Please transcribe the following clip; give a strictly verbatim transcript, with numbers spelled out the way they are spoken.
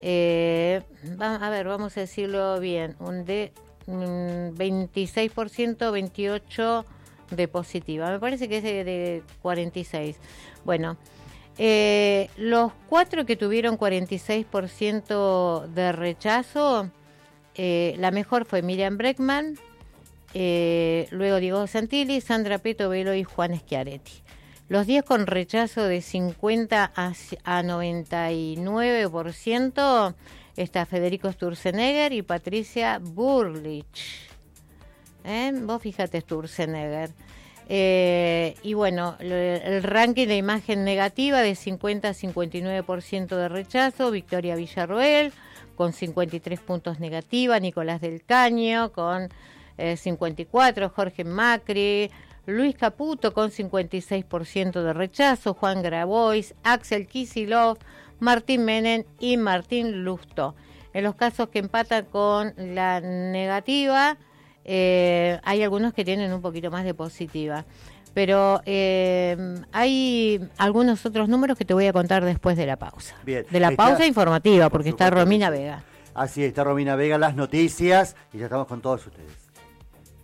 eh, va, a ver, vamos a decirlo bien, un de mm, veintiséis por ciento, veintiocho por ciento de positiva. Me parece que es de, de cuarenta y seis. Bueno, eh, los cuatro que tuvieron cuarenta y seis por ciento de rechazo, eh, la mejor fue Miriam Bregman, eh, luego Diego Santilli, Sandra Peto Velo y Juan Schiaretti. Los diez con rechazo de cincuenta a noventa y nueve por ciento está Federico Sturzenegger y Patricia Bullrich. ¿Eh? Vos fíjate, Sturzenegger. Eh, y bueno, el, el ranking de imagen negativa de cincuenta a cincuenta y nueve por ciento de rechazo, Victoria Villarroel con cincuenta y tres puntos negativa, Nicolás del Caño con eh, cincuenta y cuatro, Jorge Macri, Luis Caputo con cincuenta y seis por ciento de rechazo, Juan Grabois, Axel Kicillof, Martín Menem y Martín Lustó. En los casos que empatan con la negativa, eh, hay algunos que tienen un poquito más de positiva. Pero eh, hay algunos otros números que te voy a contar después de la pausa. Bien. De la Está, pausa informativa, porque por está Romina Vega. Así está Romina Vega, las noticias, y ya estamos con todos ustedes.